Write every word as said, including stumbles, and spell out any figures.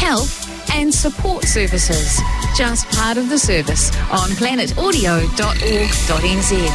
health and support services. Just part of the service on planet audio dot org dot n z.